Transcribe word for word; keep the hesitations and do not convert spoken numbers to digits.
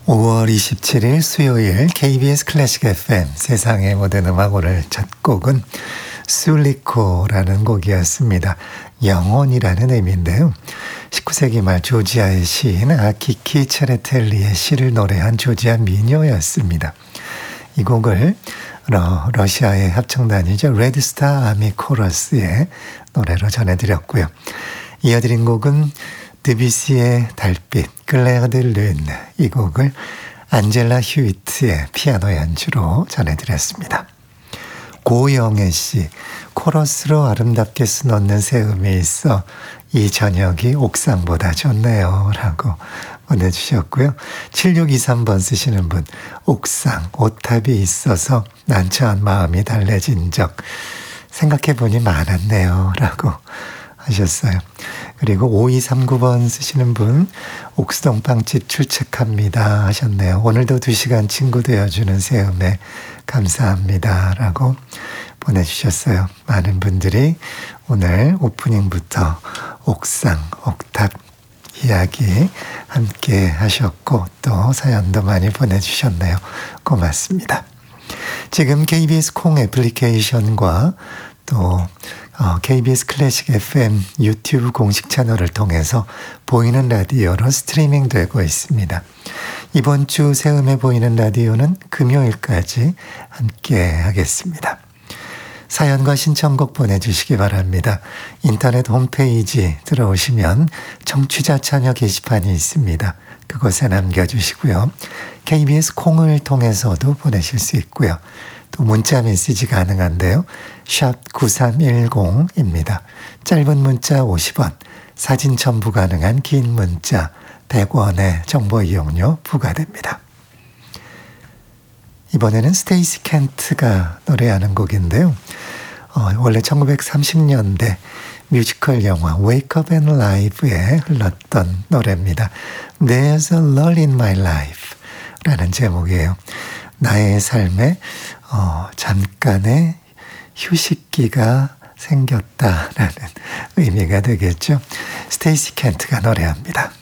오월 이십칠일 수요일 케이비에스 클래식 에프엠 세상의 모든 음악. 오늘 첫 곡은 술리코라는 곡이었습니다. 영혼이라는 의미인데요. 십구 세기 말 조지아의 시인 아키키 체레텔리의 시를 노래한 조지아 민요였습니다. 이 곡을 러, 러시아의 합창단이죠. 레드스타 아미 코러스의 노래로 전해드렸고요. 이어드린 곡은 드뷔시의 달빛, 클레어 드 룬, 이 곡을 안젤라 휴이트의 피아노 연주로 전해드렸습니다. 고영애 씨, 코러스로 아름답게 수놓는 새음이 있어 이 저녁이 옥상보다 좋네요 라고 보내주셨고요. 칠육이삼 번 쓰시는 분, 옥상, 오탑이 있어서 난처한 마음이 달래진 적 생각해보니 많았네요 라고 하셨어요. 그리고 오이삼구 번 쓰시는 분, 옥수동 빵집 출첵합니다 하셨네요. 오늘도 두 시간 친구 되어주는 새음에 감사합니다 라고 보내주셨어요. 많은 분들이 오늘 오프닝부터 옥상, 옥탑 이야기 함께 하셨고 또 사연도 많이 보내주셨네요. 고맙습니다. 지금 케이비에스 콩 애플리케이션과 또 케이비에스 클래식 에프엠 유튜브 공식 채널을 통해서 보이는 라디오로 스트리밍 되고 있습니다. 이번 주 새음에 보이는 라디오는 금요일까지 함께 하겠습니다. 사연과 신청곡 보내주시기 바랍니다. 인터넷 홈페이지 들어오시면 청취자 참여 게시판이 있습니다. 그곳에 남겨주시고요. 케이비에스 콩을 통해서도 보내실 수 있고요. 또 문자 메시지 가능한데요. 샵 구삼일공입니다. 짧은 문자 오십 원, 사진 첨부 가능한 긴 문자 백 원의 정보 이용료 부과됩니다. 이번에는 스테이시 켄트가 노래하는 곡인데요. 어, 원래 천구백삼십 년대 뮤지컬 영화 Wake Up and Live에 흘렀던 노래입니다. There's a lull in my life 라는 제목이에요. 나의 삶에 어, 잠깐의 휴식기가 생겼다라는 의미가 되겠죠. 스테이시 켄트가 노래합니다.